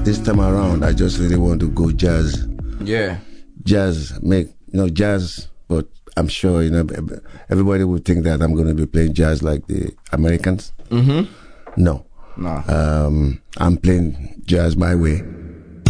this time around, I just really want to go jazz. Yeah. Jazz, jazz, but I'm sure, everybody would think that I'm going to be playing jazz like the Americans. Mm-hmm. No. No. I'm playing jazz my way.